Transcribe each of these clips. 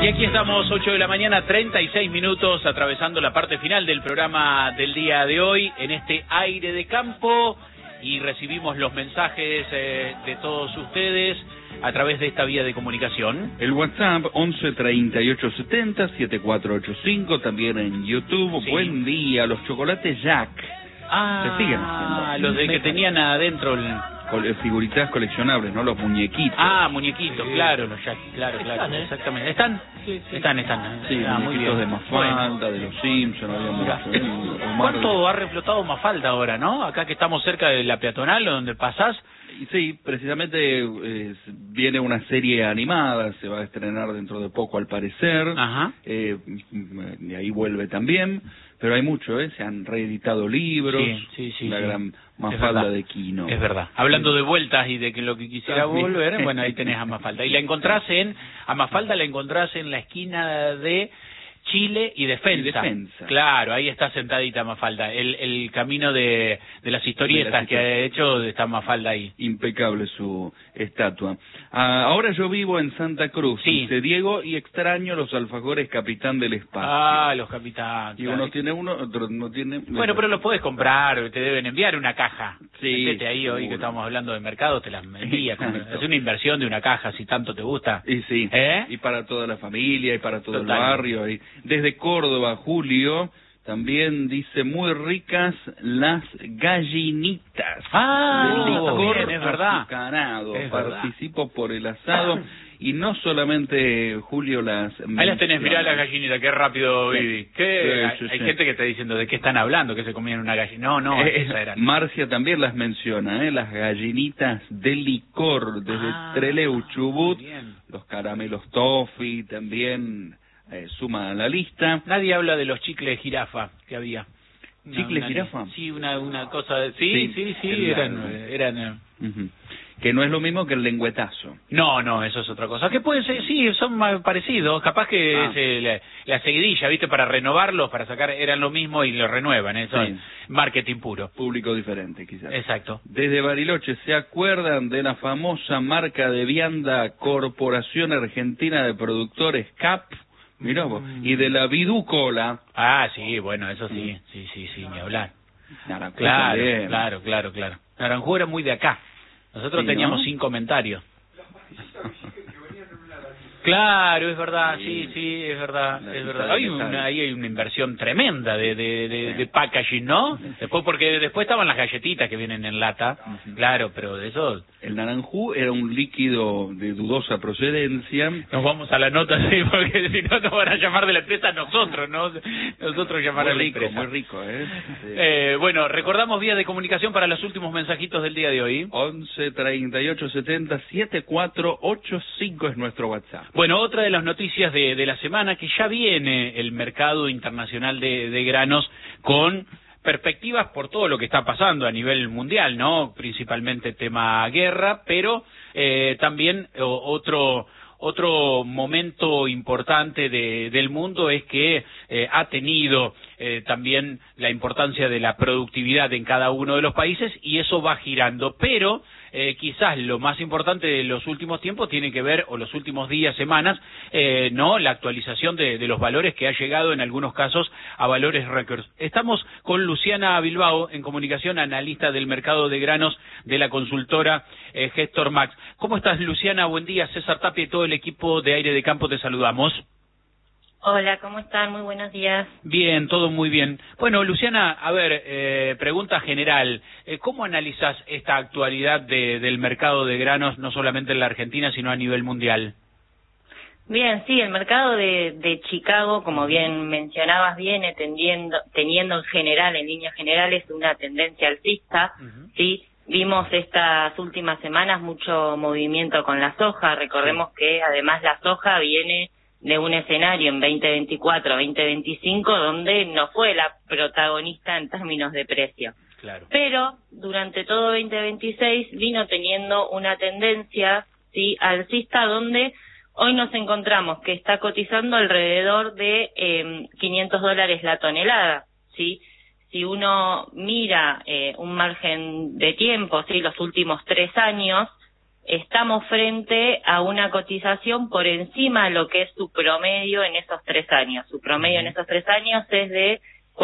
Aquí estamos, 8 de la mañana, 36 minutos, atravesando la parte final del programa del día de hoy, en este aire de campo, y recibimos los mensajes de todos ustedes a través de esta vía de comunicación. El WhatsApp 11 38 70 7485, también en YouTube. Sí. Buen día, los chocolates Jack. Se siguen haciendo. Los de que tenían adentro figuritas coleccionables, ¿no? Los muñequitos. Muñequitos, sí. Claro, los Jack, claro, exactamente. ¿Están? Sí. Están. Sí, Muy muñequitos bien. de Mafalda, de los Simpsons, había mucho. ¿Cuánto ha reflotado Mafalda ahora, no? Acá que estamos cerca de la peatonal, donde pasás. Sí, precisamente viene una serie animada, se va a estrenar dentro de poco al parecer. Ajá. Y ahí vuelve también, pero hay mucho, se han reeditado libros, sí, la gran Mafalda de Quino. Es verdad. Hablando de vueltas y de que lo que quisiera volver, bueno, ahí tenés a Mafalda. Y a Mafalda la encontrás en la esquina de Chile y Defensa. Claro, ahí está sentadita Mafalda. El camino de las historietas que ha hecho está Mafalda ahí. Impecable su estatua. Ahora yo vivo en Santa Cruz, dice Diego, y extraño los alfajores Capitán del Espacio. Los Capitán. Y uno tiene uno, otro no tiene. Bueno, pero los podés comprar, te deben enviar una caja. Sí. Métete ahí hoy que estamos hablando de mercado, te las envía. Es una inversión de una caja, si tanto te gusta. Y sí, y para toda la familia, y para todo el barrio. Desde Córdoba, Julio, también dice, muy ricas las gallinitas. De licor, es verdad. Azucarado. Participo por el asado. Y no solamente, Julio, ahí las tenés, mirá las gallinitas, qué rápido, Vivi. Hay gente que está diciendo, ¿de qué están hablando? Que se comían una gallina. No, esa eran. Marcia también las menciona, las gallinitas de licor, desde Trelew, Chubut, los caramelos toffee también suma a la lista. Nadie habla de los chicles jirafa que había. ¿Chicles jirafa? Sí, una cosa. Sí, eran. Que no es lo mismo que el lengüetazo. No, eso es otra cosa. Que puede ser, sí, son más parecidos. Capaz que es la seguidilla, ¿viste? Para renovarlos, para sacar, eran lo mismo y lo renuevan. Eso es marketing puro. Público diferente, quizás. Exacto. Desde Bariloche, ¿se acuerdan de la famosa marca de vianda Corporación Argentina de Productores CAP? Mirá vos. Y de la Vidúcola. Sí, bueno, eso sí, ni hablar. Naranjú Claro. Naranjú era muy de acá. Nosotros teníamos 5 comentarios. Claro, es verdad, sí, es verdad. Ahí hay una inversión tremenda de packaging, ¿no? Porque después estaban las galletitas que vienen en lata, claro, pero de eso... El naranjú era un líquido de dudosa procedencia. Nos vamos a la nota, sí, porque si no nos van a llamar de la empresa nosotros, ¿no? Nosotros llamar a la empresa. Muy rico, Bueno, recordamos vías de comunicación para los últimos mensajitos del día de hoy. 11 38 70 7485 es nuestro WhatsApp. Bueno, otra de las noticias de la semana, que ya viene el mercado internacional de granos con perspectivas por todo lo que está pasando a nivel mundial, ¿no? Principalmente tema guerra, pero también otro momento importante del mundo es que ha tenido también la importancia de la productividad en cada uno de los países y eso va girando, pero quizás lo más importante de los últimos tiempos tiene que ver, o los últimos días, semanas, no, la actualización de los valores que ha llegado en algunos casos a valores récords. Estamos con Luciana Bilbao en comunicación, analista del mercado de granos de la consultora Gestor Max. ¿Cómo estás, Luciana? Buen día. César Tapia y todo el equipo de Aire de Campo te saludamos. Hola, ¿cómo están? Muy buenos días. Bien, todo muy bien. Bueno, Luciana, a ver, pregunta general. ¿Cómo analizás esta actualidad del mercado de granos, no solamente en la Argentina, sino a nivel mundial? Bien, sí, el mercado de Chicago, como bien mencionabas, viene teniendo en general, en líneas generales, una tendencia alcista, ¿sí? Vimos estas últimas semanas mucho movimiento con la soja. Recordemos que además la soja viene de un escenario en 2024-2025 donde no fue la protagonista en términos de precio. Claro. Pero durante todo 2026 vino teniendo una tendencia, sí, alcista, donde hoy nos encontramos que está cotizando alrededor de $500 la tonelada, sí. Si uno mira un margen de tiempo, sí, los últimos 3 años, estamos frente a una cotización por encima de lo que es su promedio en esos 3 años. Su promedio en esos 3 años es de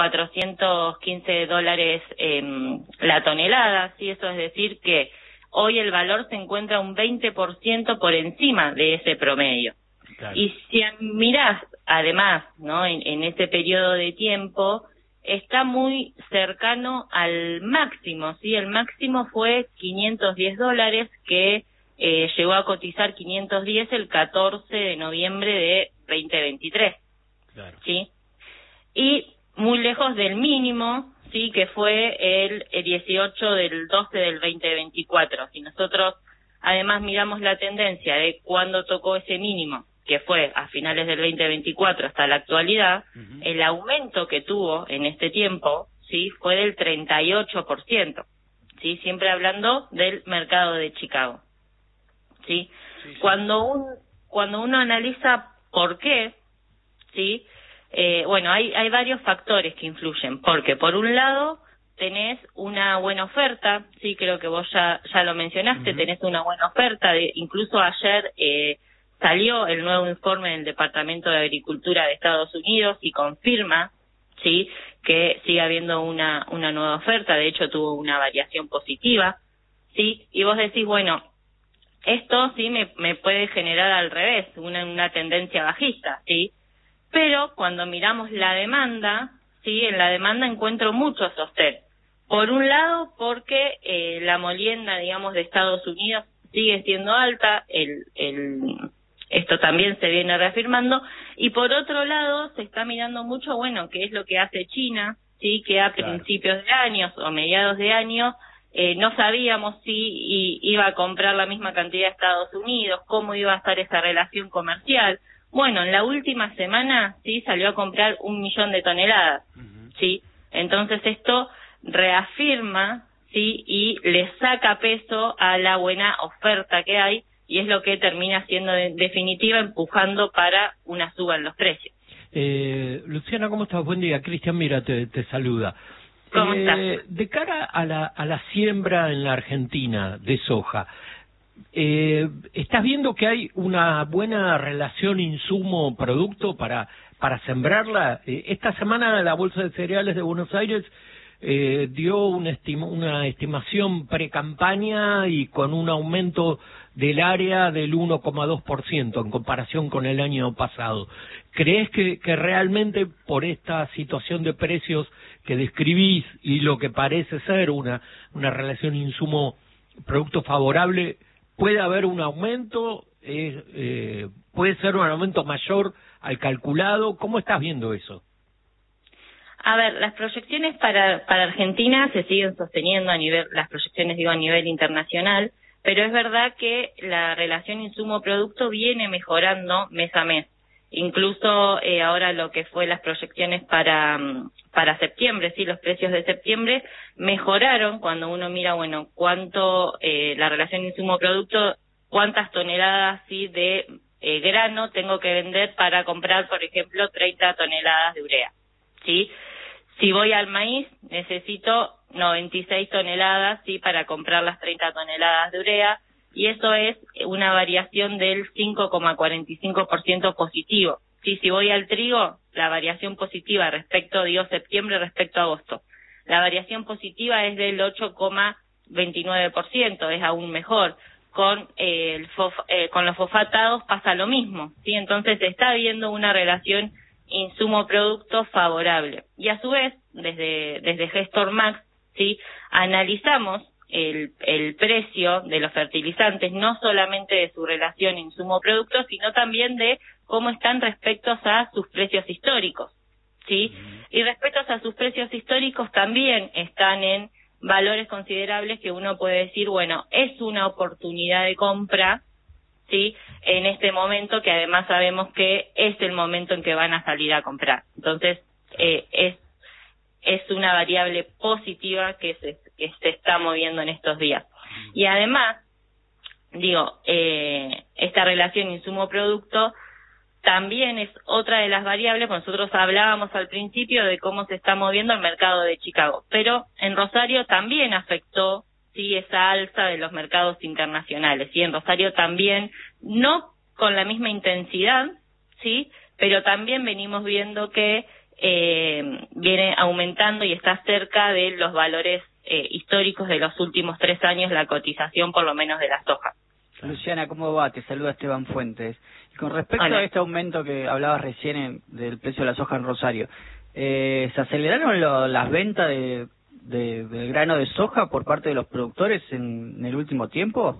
$415 la tonelada, ¿sí? Eso es decir que hoy el valor se encuentra un 20% por encima de ese promedio. Claro. Y si mirás, además, ¿no? En ese periodo de tiempo, está muy cercano al máximo, ¿sí? El máximo fue $510, que llegó a cotizar 510 el 14 de noviembre de 2023, claro. ¿Sí? Y muy lejos del mínimo, sí, que fue el 18 del 12 del 2024. Si nosotros además miramos la tendencia de cuándo tocó ese mínimo, que fue a finales del 2024 hasta la actualidad, el aumento que tuvo en este tiempo, sí, fue del 38%, sí, siempre hablando del mercado de Chicago, sí. Cuando uno analiza por qué, sí, bueno, hay varios factores que influyen, porque por un lado tenés una buena oferta, sí, creo que vos ya lo mencionaste, tenés una buena oferta, incluso ayer salió el nuevo informe del Departamento de Agricultura de Estados Unidos y confirma, sí, que sigue habiendo una nueva oferta, de hecho tuvo una variación positiva, sí, y vos decís, bueno, esto sí me puede generar al revés, una tendencia bajista, sí, pero cuando miramos la demanda, sí, en la demanda encuentro mucho sostén. Por un lado, porque la molienda, digamos, de Estados Unidos sigue siendo alta, esto también se viene reafirmando, y por otro lado se está mirando mucho, bueno, qué es lo que hace China, sí, que a principios de años o mediados de año no sabíamos si iba a comprar la misma cantidad de Estados Unidos, cómo iba a estar esa relación comercial. Bueno, en la última semana sí salió a comprar 1 millón de toneladas, sí, entonces esto reafirma, sí, y le saca peso a la buena oferta que hay, y es lo que termina siendo en definitiva empujando para una suba en los precios. Luciana, ¿cómo estás? Buen día. Cristian Mira te saluda. ¿Cómo estás? De cara a la siembra en la Argentina de soja, ¿estás viendo que hay una buena relación insumo-producto para sembrarla? Esta semana la Bolsa de Cereales de Buenos Aires dio una estimación pre-campaña y con un aumento del área del 1,2% en comparación con el año pasado. ¿Crees que realmente por esta situación de precios que describís y lo que parece ser una relación insumo-producto favorable, puede haber un aumento? ¿Puede ser un aumento mayor al calculado? ¿Cómo estás viendo eso? A ver, las proyecciones para Argentina se siguen sosteniendo a nivel internacional, pero es verdad que la relación insumo-producto viene mejorando mes a mes. Incluso ahora lo que fue las proyecciones para septiembre, sí, los precios de septiembre mejoraron cuando uno mira, bueno, cuánto la relación insumo-producto, cuántas toneladas sí de grano tengo que vender para comprar, por ejemplo, 30 toneladas de urea, ¿sí? Si voy al maíz, necesito 96 toneladas, sí, para comprar las 30 toneladas de urea, y eso es una variación del 5,45% positivo. Sí, si voy al trigo, la variación positiva septiembre respecto a agosto. La variación positiva es del 8,29%, es aún mejor. Con los fosfatados pasa lo mismo, ¿sí? Entonces está habiendo una relación insumo-producto favorable. Y a su vez, desde Gestor Max, ¿sí?, analizamos el precio de los fertilizantes, no solamente de su relación insumo-producto, sino también de cómo están respecto a sus precios históricos, ¿sí? Y respecto a sus precios históricos también están en valores considerables que uno puede decir, bueno, es una oportunidad de compra, ¿sí?, en este momento, que además sabemos que es el momento en que van a salir a comprar. Entonces, es una variable positiva que se está moviendo en estos días. Y además, esta relación insumo-producto también es otra de las variables. Nosotros hablábamos al principio de cómo se está moviendo el mercado de Chicago, pero en Rosario también afectó, sí, esa alza de los mercados internacionales. Y en Rosario también, no con la misma intensidad, sí, pero también venimos viendo que viene aumentando y está cerca de los valores históricos de los últimos 3 años, la cotización por lo menos de la soja. Luciana, ¿cómo va? Te saluda Esteban Fuentes. Y con respecto a este aumento que hablabas recién del precio de la soja en Rosario, ¿se aceleraron las ventas del grano de soja por parte de los productores en el último tiempo?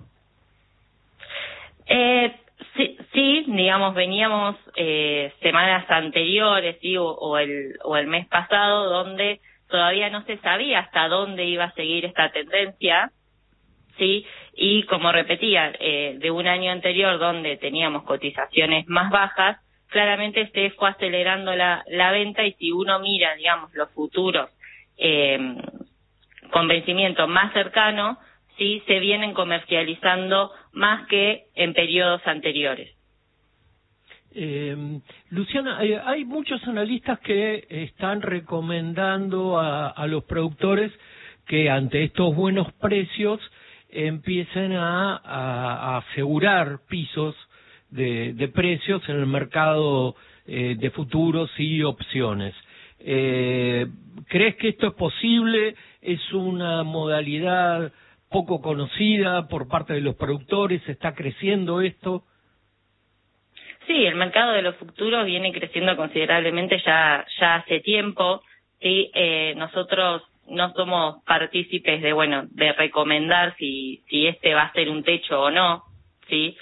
Sí, digamos, veníamos semanas anteriores, sí, o el mes pasado, donde todavía no se sabía hasta dónde iba a seguir esta tendencia, sí, y como repetía, de un año anterior donde teníamos cotizaciones más bajas, claramente se fue acelerando la venta, y si uno mira, digamos, los futuros con vencimiento más cercano, sí, se vienen comercializando más que en periodos anteriores. Luciana, hay muchos analistas que están recomendando a los productores que ante estos buenos precios empiecen a asegurar pisos de precios en el mercado de futuros y opciones. ¿Crees que esto es posible? ¿Es una modalidad poco conocida por parte de los productores? ¿Está creciendo esto? Sí, el mercado de los futuros viene creciendo considerablemente ya hace tiempo. Sí, nosotros no somos partícipes de recomendar si este va a ser un techo o no, sí.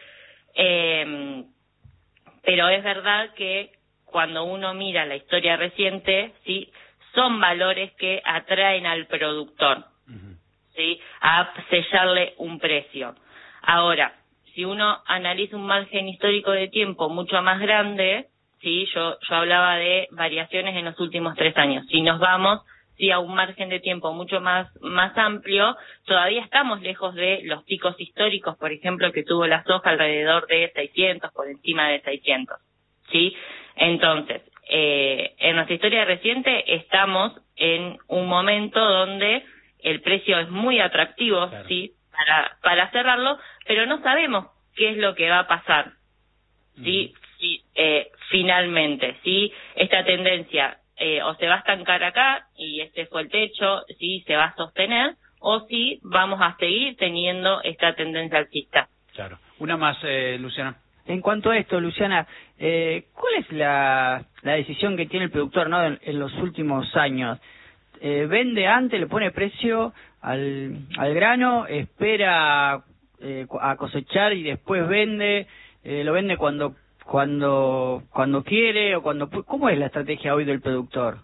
Pero es verdad que cuando uno mira la historia reciente, sí, son valores que atraen al productor, sí, a sellarle un precio. Ahora, si uno analiza un margen histórico de tiempo mucho más grande, sí, yo hablaba de variaciones en los últimos 3 años. Si nos vamos, sí, a un margen de tiempo mucho más amplio, todavía estamos lejos de los picos históricos, por ejemplo, que tuvo la soja alrededor de 600, por encima de 600, sí. Entonces, en nuestra historia reciente estamos en un momento donde el precio es muy atractivo, claro, sí, para cerrarlo, pero no sabemos qué es lo que va a pasar, sí, finalmente, sí, esta tendencia o se va a estancar acá y este fue el techo, sí, se va a sostener, o si vamos a seguir teniendo esta tendencia alcista. Claro. Una más, Luciana. En cuanto a esto, Luciana, ¿cuál es la decisión que tiene el productor, ¿no?, en los últimos años? ¿Vende antes, le pone precio al grano, espera a cosechar y después vende, lo vende cuando quiere o ¿cómo es la estrategia hoy del productor?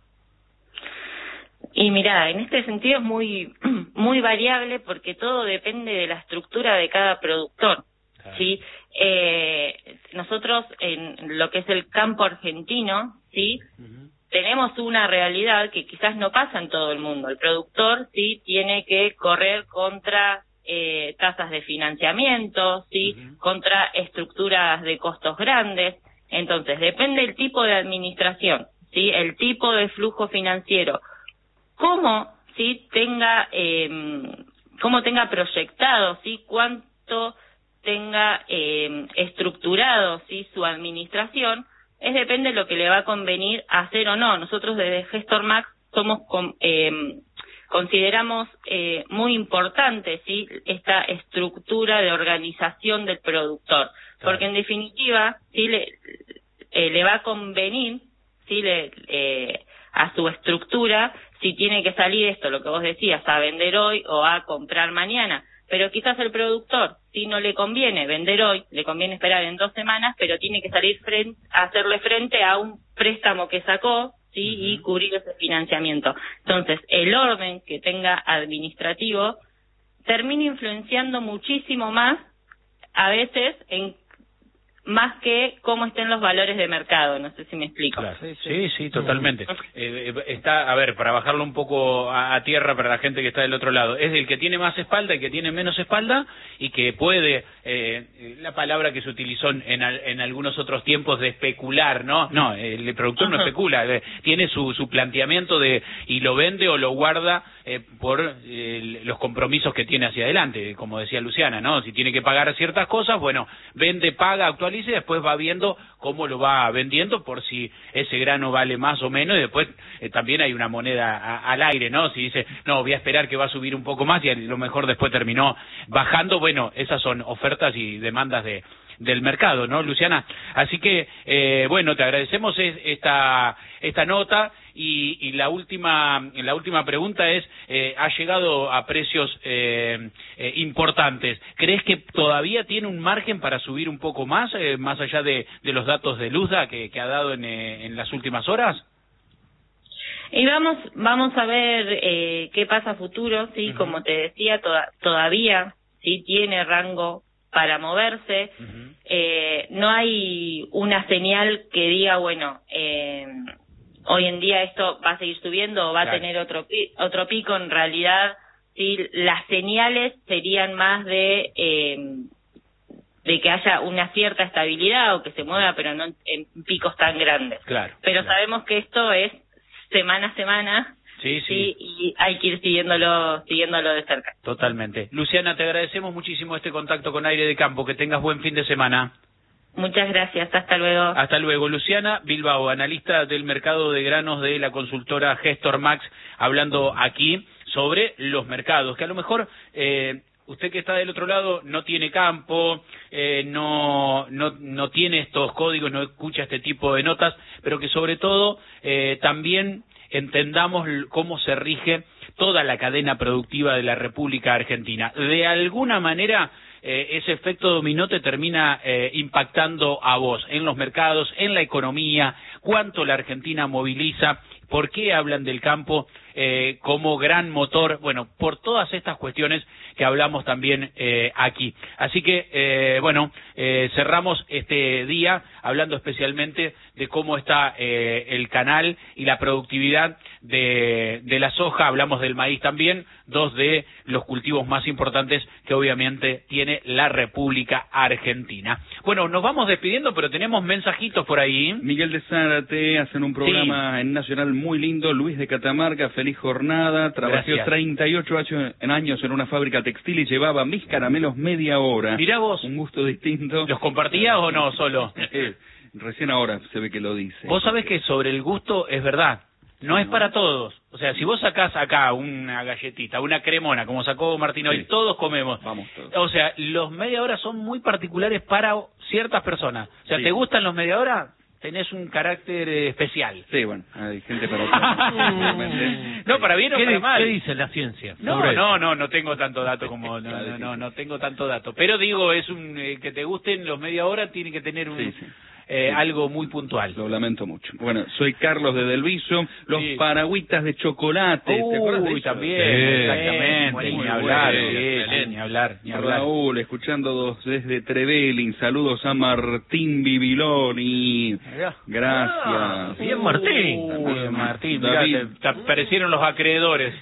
Y mirá, en este sentido es muy variable, porque todo depende de la estructura de cada productor, claro, ¿sí? Nosotros en lo que es el campo argentino, ¿sí? Tenemos una realidad que quizás no pasa en todo el mundo. El productor, sí, tiene que correr contra tasas de financiamiento, sí, contra estructuras de costos grandes. Entonces, depende del tipo de administración, sí, el tipo de flujo financiero, cómo tenga proyectado, sí, cuánto tenga estructurado, sí, su administración, depende de lo que le va a convenir hacer o no. Nosotros desde GestorMax consideramos muy importante, sí, esta estructura de organización del productor, claro, porque en definitiva sí le va a convenir, sí, a su estructura, si tiene que salir esto, lo que vos decías, a vender hoy o a comprar mañana. Pero quizás el productor, si no le conviene vender hoy, le conviene esperar en 2 semanas, pero tiene que salir hacerle frente a un préstamo que sacó, sí, y cubrir ese financiamiento. Entonces, el orden que tenga administrativo termina influenciando muchísimo más, a veces, más que cómo estén los valores de mercado. No sé si me explico. Claro. Sí, totalmente. A ver, para bajarlo un poco a tierra para la gente que está del otro lado, es el que tiene más espalda, el que tiene menos espalda, y que puede, la palabra que se utilizó en algunos otros tiempos de especular, ¿no? No, el productor no especula, tiene su planteamiento y lo vende o lo guarda por los compromisos que tiene hacia adelante, como decía Luciana, ¿no? Si tiene que pagar ciertas cosas, bueno, vende, paga, actualiza y después va viendo cómo lo va vendiendo por si ese grano vale más o menos, y después también hay una moneda al aire, ¿no? Si dice, no, voy a esperar que va a subir un poco más y a lo mejor después terminó bajando, bueno, esas son ofertas y demandas del mercado, ¿no, Luciana? Así que, bueno, te agradecemos esta nota y la última pregunta es, ha llegado a precios importantes. ¿Crees que todavía tiene un margen para subir un poco más allá de los datos de Luzda que ha dado en las últimas horas? Y vamos a ver qué pasa a futuro, sí, como te decía, todavía sí tiene rango para moverse. No hay una señal que diga, bueno, hoy en día esto va a seguir subiendo o va a tener otro pico. En realidad, sí, las señales serían más de que haya una cierta estabilidad o que se mueva, pero no en picos tan grandes. Pero sabemos que esto es semana a semana. Sí, y hay que ir siguiéndolo de cerca. Totalmente. Luciana, te agradecemos muchísimo este contacto con Aire de Campo. Que tengas buen fin de semana. Muchas gracias. Hasta luego. Hasta luego. Luciana Bilbao, analista del mercado de granos de la consultora Gestor Max, hablando aquí sobre los mercados, que a lo mejor usted que está del otro lado no tiene campo, no tiene estos códigos, no escucha este tipo de notas, pero que sobre todo también entendamos cómo se rige toda la cadena productiva de la República Argentina. De alguna manera, ese efecto dominó te termina impactando a vos, en los mercados, en la economía, cuánto la Argentina moviliza, por qué hablan del campo como gran motor, bueno, por todas estas cuestiones que hablamos también aquí. Así que, bueno, cerramos este día hablando especialmente de cómo está el canal y la productividad de la soja. Hablamos del maíz también, dos de los cultivos más importantes que obviamente tiene la República Argentina. Bueno, nos vamos despidiendo, pero tenemos mensajitos por ahí. Miguel de Zárate hacen un programa en Nacional muy lindo. Luis de Catamarca, feliz jornada. Trabajé 38 años en una fábrica textil y llevaba mis caramelos media hora. Mirá vos. Un gusto distinto. ¿Los compartías o no solo? Recién ahora se ve que lo dice. Vos sabés que sobre el gusto es verdad. No es para todos. O sea, si vos sacás acá una galletita, una cremona, como sacó Martín hoy, todos comemos. Vamos todos. O sea, los media hora son muy particulares para ciertas personas. O sea, ¿te gustan los media hora? Tenés un carácter especial. Sí, bueno, hay gente para otro. No, para bien o para mal. ¿Qué dice la ciencia? No tengo tanto dato como... No tengo tanto dato. Pero digo, es que te gusten los media hora, tiene que tener un... algo muy puntual. Lo lamento mucho. Bueno, soy Carlos de Delviso, los paragüitas de chocolate. ¿Te acuerdas de eso? También, exactamente. Ni hablar. Raúl, escuchando desde Trevelin, saludos a Martín Bibiloni. Gracias. Bien, Martín. David. Mirá, te aparecieron los acreedores.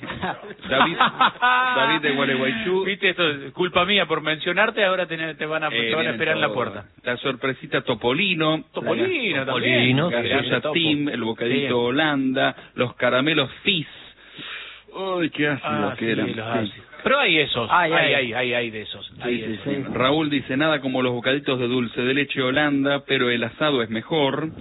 David de Gualeguaychú. Viste, esto es culpa mía por mencionarte, ahora te van a esperar en la puerta. La sorpresita Topolino también. Gaseosa Tim, el bocadito Holanda, los caramelos Fizz. Uy, qué ácido que eran. Pero hay esos, hay de esos. Raúl dice, nada como los bocaditos de dulce de leche Holanda, pero el asado es mejor.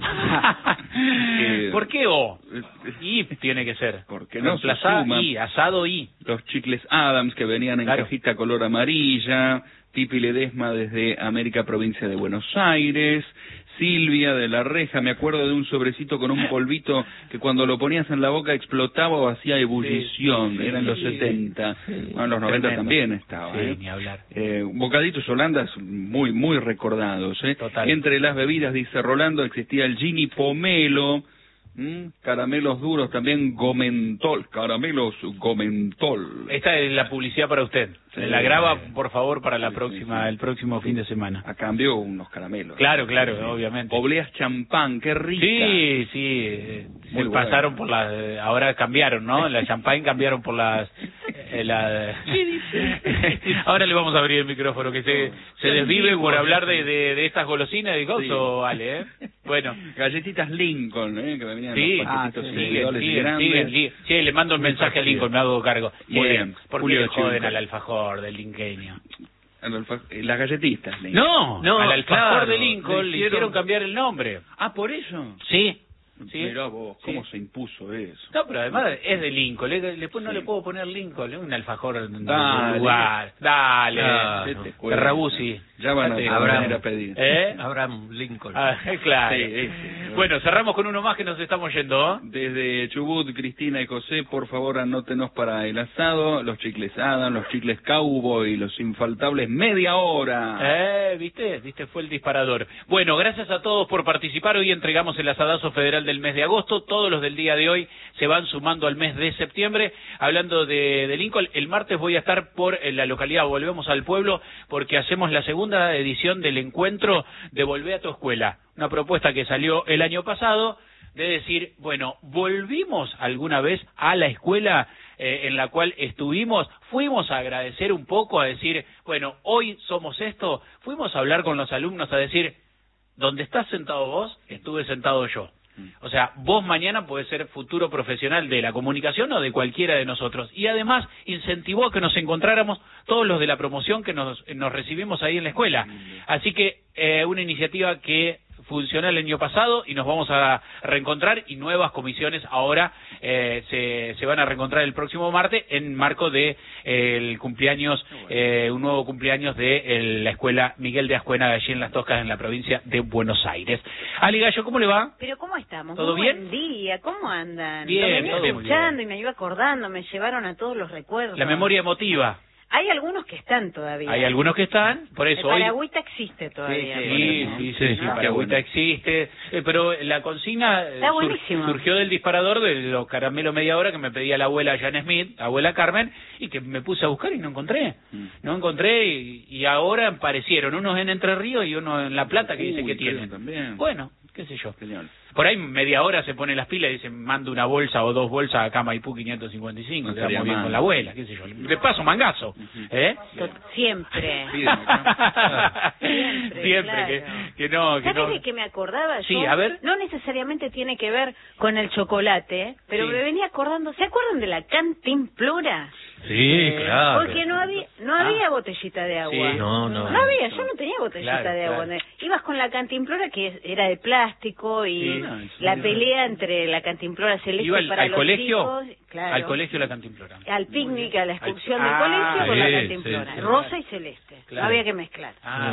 ¿Por qué O? Y tiene que ser. Porque no se suma. Asado y. Los chicles Adams que venían en cajita color amarilla. Pipi Ledesma desde América, provincia de Buenos Aires. Silvia de La Reja, me acuerdo de un sobrecito con un polvito que cuando lo ponías en la boca explotaba o hacía ebullición, era en los 70, bueno, en los 90 también estaba. Ni hablar. Bocaditos Holandas muy, muy recordados. Entre las bebidas, dice Rolando, existía el Gini Pomelo, caramelos duros también, caramelos Gomentol. Esta es la publicidad para usted. La graba, por favor, para la próxima, el próximo fin de semana. A cambio, unos caramelos. Claro, obviamente. Obleas champán, qué rica. Sí. Se pasaron por las... ahora cambiaron, ¿no? La champán cambiaron por las... ¿Qué dice? Ahora le vamos a abrir el micrófono, que se desvive por hablar de estas golosinas de gozo, vale, Bueno. Galletitas Lincoln, que me venían Sí, los paquetitos siguen, individuales grandes. Sí, le mando un mensaje a Lincoln, me hago cargo. Muy bien. ¿Por qué le joden al alfajor del linqueño? Las galletitas Lincoln. No, al alfajor claro, de Lincoln le hicieron cambiar el nombre. Ah, ¿por eso? Sí. Sí. Mirá vos, ¿cómo se impuso eso? No, pero además es de Lincoln. Después no le puedo poner Lincoln, es un alfajor en Dale. lugar. Dale. Rabusi. Ya van a venir a pedir. Abraham Lincoln. Claro. Sí. Bueno, cerramos con uno más que nos estamos yendo. Desde Chubut, Cristina y José, por favor anótenos para el asado, los chicles Adam, los chicles Cowboy, los infaltables media hora. ¿Viste? Fue el disparador. Bueno, gracias a todos por participar. Hoy entregamos el asadazo federal del mes de agosto. Todos los del día de hoy se van sumando al mes de septiembre. Hablando de Lincoln, el martes voy a estar por la localidad Volvemos al Pueblo, porque hacemos la segunda edición del encuentro de Volvé a tu Escuela. Una propuesta que salió el año pasado de decir, bueno, ¿volvimos alguna vez a la escuela en la cual estuvimos? Fuimos a agradecer un poco, a decir, bueno, hoy somos esto. Fuimos a hablar con los alumnos, a decir, ¿dónde estás sentado vos? Estuve sentado yo. O sea, vos mañana podés ser futuro profesional de la comunicación o de cualquiera de nosotros. Y además incentivó a que nos encontráramos todos los de la promoción que nos recibimos ahí en la escuela. Así que una iniciativa que funcionó el año pasado y nos vamos a reencontrar, y nuevas comisiones ahora se van a reencontrar el próximo martes en marco de el cumpleaños, un nuevo cumpleaños de la escuela Miguel de Ascuena, allí en Las Toscas, en la provincia de Buenos Aires. Ale Gallo, ¿cómo le va? Pero ¿cómo estamos? ¿Todo Muy bien? Buen día, ¿cómo andan? Bien, Lo venía todo muy escuchando bien. y me iba acordando, me llevaron a todos los recuerdos. La memoria emotiva. Hay algunos que están todavía. Hay algunos que están, por eso El hoy... Paragüita existe todavía. Sí, Paragüita existe, pero la consigna Está buenísimo. surgió del disparador de los caramelos media hora que me pedía la abuela Jan Smith, abuela Carmen, y que me puse a buscar y no encontré. No encontré, y ahora aparecieron unos en Entre Ríos y uno en La Plata que dice que tienen. También. Bueno, qué sé yo. Genial. Por ahí media hora se pone las pilas y dice, mando una bolsa o dos bolsas acá a Maipú 555, No quedamos estaría bien mal. con la abuela, qué sé yo. De paso, mangazo. Siempre. Siempre, claro. que no... ¿Sabes de qué me acordaba yo? Sí, a ver. No necesariamente tiene que ver con el chocolate, pero Sí. me venía acordando. ¿Se acuerdan de la cantimplora? Sí, claro. Porque no había botellita de agua. Sí. No había, yo no tenía botellita Claro, de agua. claro. Ibas con la cantimplora que era de plástico y Sí. la pelea entre la cantimplora celeste ¿Iba para al los colegio? chicos, claro. Al colegio la cantimplora. Al picnic, a la excursión del Ah, colegio con la sí, cantimplora. sí. Rosa y celeste. Claro. No había que mezclar.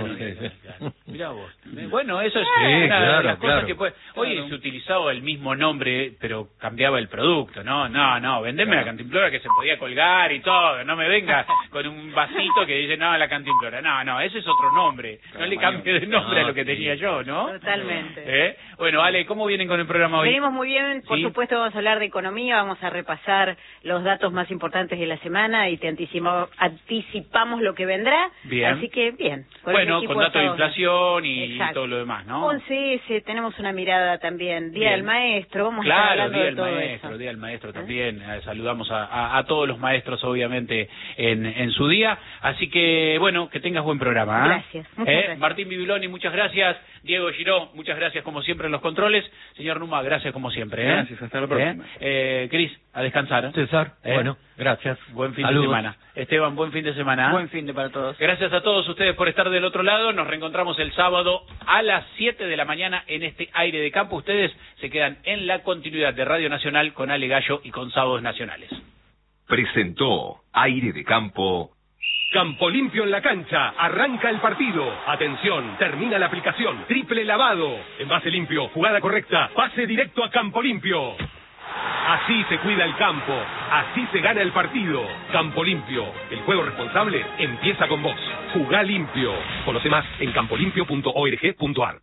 Mirá vos. Bueno, eso es Sí, una de claro, las cosas claro. que puede... Hoy se utilizaba el mismo nombre, pero cambiaba el producto, ¿no? No, vendeme la cantimplora que se podía colgar y todo, no me venga con un vasito que dice, no, la cantimplora. No, ese es otro nombre. No le cambie de nombre a lo que tenía yo, ¿no? Totalmente. Bueno, Ale, ¿cómo vienen con el programa hoy? Venimos muy bien, por Sí. supuesto vamos a hablar de economía, vamos a repasar los datos más importantes de la semana y te anticipamos lo que vendrá. Bien. Así que bien. el Bueno, equipo con datos de estamos- inflación y Exacto. todo lo demás, ¿no? 11S, tenemos una mirada también. Día Bien. del Maestro, vamos a estar Claro, hablando Día de del todo Maestro, eso. Día del Maestro también. Saludamos a todos los maestros, obviamente, en su día. Así que, bueno, que tengas buen programa. Gracias, muchas gracias. Martín Bibiloni, muchas gracias. Diego Giró, muchas gracias como siempre en los controles. Señor Numa, gracias como siempre. Gracias, hasta la próxima. Cris, a descansar. César, bueno, gracias. Buen fin Saludos. de semana. Esteban, buen fin de semana. Buen fin de para todos. Gracias a todos ustedes por estar del otro lado. Nos reencontramos el sábado a las 7 de la mañana en este Aire de Campo. Ustedes se quedan en la continuidad de Radio Nacional con Ale Gallo y con Sábados Nacionales. Presentó Aire de Campo. Campo Limpio en la cancha, arranca el partido. Atención, termina la aplicación. Triple lavado. Envase limpio, jugada correcta, pase directo a Campo Limpio. Así se cuida el campo, así se gana el partido. Campo Limpio, el juego responsable empieza con vos. Jugá limpio. Conoce más en campolimpio.org.ar.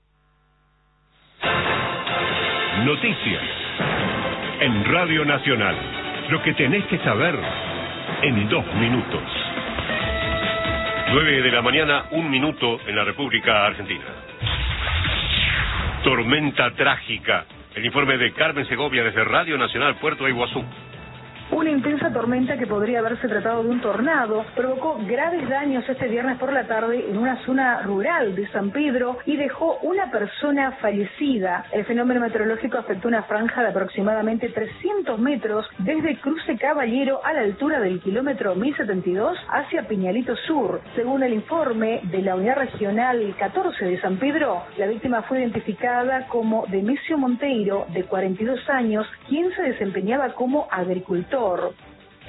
Noticias en Radio Nacional. Lo que tenés que saber en 2 minutos. 9 de la mañana, 1 minuto en la República Argentina. Tormenta trágica. El informe de Carmen Segovia desde Radio Nacional Puerto Iguazú. Una intensa tormenta que podría haberse tratado de un tornado provocó graves daños este viernes por la tarde en una zona rural de San Pedro y dejó una persona fallecida. El fenómeno meteorológico afectó una franja de aproximadamente 300 metros desde Cruce Caballero a la altura del kilómetro 1072 hacia Piñalito Sur. Según el informe de la Unidad Regional 14 de San Pedro, la víctima fue identificada como Demesio Monteiro, de 42 años, quien se desempeñaba como agricultor.